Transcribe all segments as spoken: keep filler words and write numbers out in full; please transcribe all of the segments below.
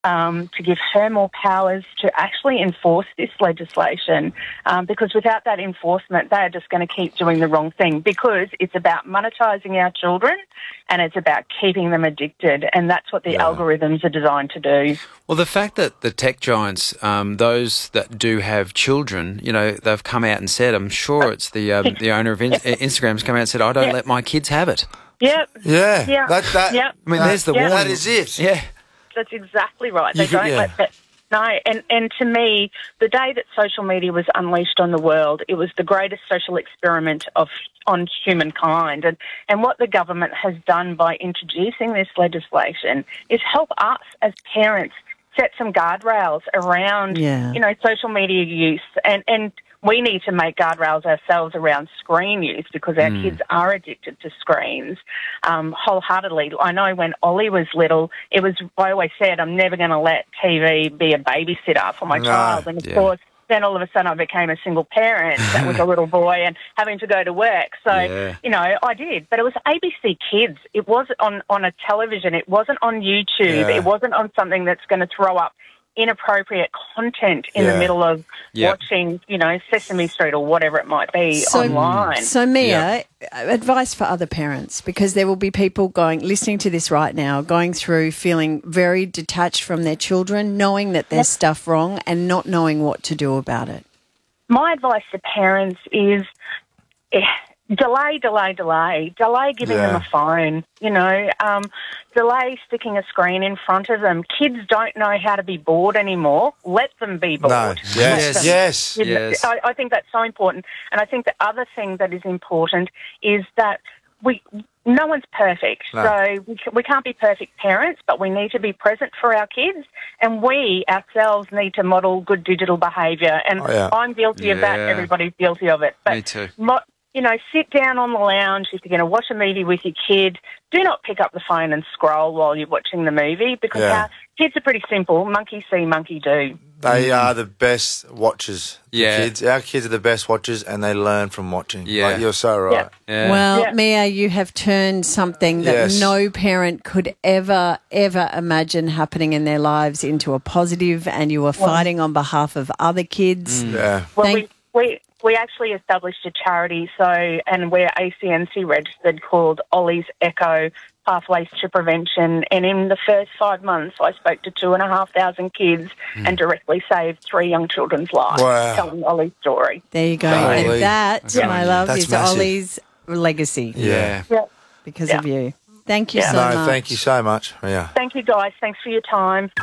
um, to give her more powers to actually enforce this legislation, um, because without that enforcement, they are just going to keep doing the wrong thing, because it's about monetising our children and it's about keeping them addicted, and that's what the yeah. algorithms are designed to do. Well, the fact that the tech giants, um, those that do have children, you know, they've come out and said, I'm sure it's the um, the owner of in- Instagram's come out and said, I don't yep. let my kids have it. Yep. Yeah. Yeah. That, that, yep. I mean, there's the yep. warning. That is it. Yeah. That's exactly right. They You don't could, yeah. let that... No, and, and to me, the day that social media was unleashed on the world, it was the greatest social experiment of on humankind. And, and what the government has done by introducing this legislation is help us as parents set some guardrails around, yeah. you know, social media use. And, and we need to make guardrails ourselves around screen use, because our mm. kids are addicted to screens um, wholeheartedly. I know when Ollie was little, it was, I always said, I'm never going to let T V be a babysitter for my no, child. And of yeah. course, then all of a sudden I became a single parent that was a little boy and having to go to work. So, yeah. you know, I did. But it was A B C Kids. It was on, on a television. It wasn't on YouTube. Yeah. It wasn't on something that's going to throw up inappropriate content in Yeah. the middle of Yep. watching, you know, Sesame Street or whatever it might be So, online. so Mia, Yep. advice for other parents, because there will be people going, listening to this right now, going through feeling very detached from their children, knowing that there's Yep. stuff wrong and not knowing what to do about it. My advice to parents is eh, delay, delay, delay. Delay giving Yeah. them a phone, you know. Um, delay sticking a screen in front of them. Kids don't know how to be bored anymore. Let them be bored. No. Let Yes. them. Yes. You know, Yes. I, I think that's so important. And I think the other thing that is important is that we no one's perfect. No. So we, we can't be perfect parents, but we need to be present for our kids. And we ourselves need to model good digital behaviour. And Oh, yeah. I'm guilty of that. Yeah. Everybody's guilty of it. But Me too. mo- you know, sit down on the lounge if you're going to watch a movie with your kid. Do not pick up the phone and scroll while you're watching the movie, because Yeah. our kids are pretty simple. Monkey see, monkey do. They are the best watchers. the Yeah. kids. Our kids are the best watchers, and they learn from watching. Yeah. Like, you're so right. Yeah. Yeah. Well, Yeah. Mia, you have turned something that Yes. no parent could ever, ever imagine happening in their lives into a positive, and you are fighting on behalf of other kids. Yeah. Well, Thank- we, we we actually established a charity, so and we're A C N C registered, called Ollie's Echo Pathways to Prevention. And in the first five months, I spoke to two and a half thousand kids and directly saved three young children's lives, Wow. telling Ollie's story. There you go. Holy. And that, Yeah. my love, That's is massive. Ollie's legacy Yeah. Yeah. because Yeah. of you. Thank you Yeah. so No, much. thank you so much. Yeah. Thank you, guys. Thanks for your time.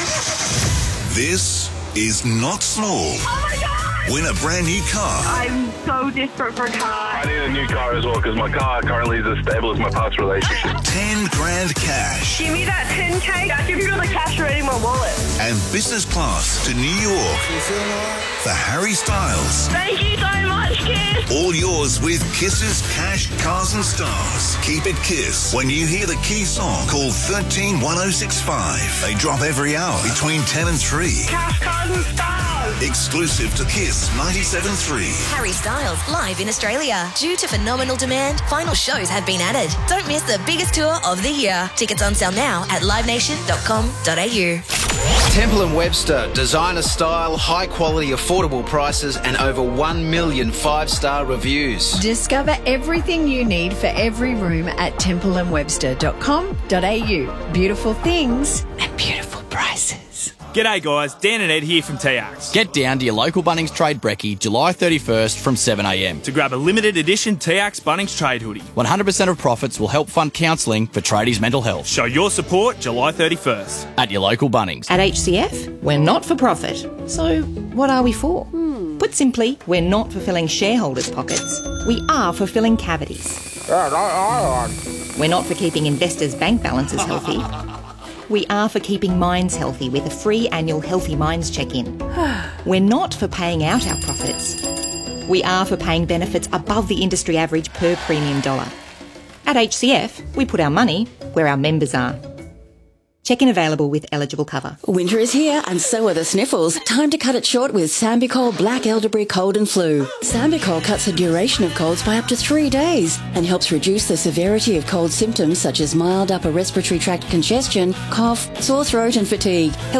This is Not Small. Oh my God! Win a brand new car. I'm so desperate for a car. I need a new car as well because my car currently is as stable as my past relationship. ten grand cash. Give me that ten K. I'll give you the cash right in my wallet. And business class to New York for Harry Styles. Thank you so much, Kiss. All yours with Kiss's Cash, Cars and Stars. Keep it Kiss. When you hear the key song, call one three one oh six five. They drop every hour between ten and three. Cash, cars and stars. Exclusive to Kiss ninety-seven point three. Harry Styles live in Australia. Due to phenomenal demand, final shows have been added. Don't miss the biggest tour of the year. Tickets on sale now at live nation dot com dot a u. Temple and Webster, designer style, high quality, affordable prices, and over one million five-star reviews. Discover everything you need for every room at temple and webster dot com dot a u. Beautiful things and beautiful prices. G'day guys, Dan and Ed here from T Axe. Get down to your local Bunnings Trade Brekkie July thirty-first from seven a m To grab a limited edition T Axe Bunnings Trade hoodie. one hundred percent of profits will help fund counselling for tradies' mental health. Show your support July thirty-first. At your local Bunnings. At H C F, we're not for profit. So what are we for? Hmm. Put simply, we're not fulfilling shareholders' pockets. We are fulfilling cavities. We're not for keeping investors' bank balances healthy. We are for keeping minds healthy with a free annual Healthy Minds check-in. We're not for paying out our profits. We are for paying benefits above the industry average per premium dollar. At H C F, we put our money where our members are. Check-in available with eligible cover. Winter is here and so are the sniffles. Time to cut it short with Sambicol Black Elderberry Cold and Flu. Sambicol cuts the duration of colds by up to three days and helps reduce the severity of cold symptoms such as mild upper respiratory tract congestion, cough, sore throat and fatigue.